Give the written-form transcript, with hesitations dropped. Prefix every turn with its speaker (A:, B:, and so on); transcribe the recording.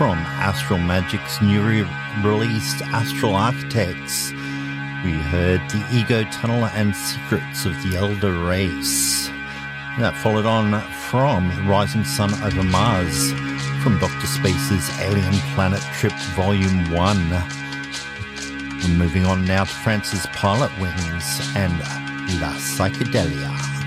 A: from Astral Magic's newly released Astral Architects, we heard The Ego Tunnel and Secrets of the Elder Race. That followed on from Rising Sun Over Mars from Dr. Space's Alien Planet Trip Volume 1. We're moving on now to France's Pilot Wings and La Psychedelia.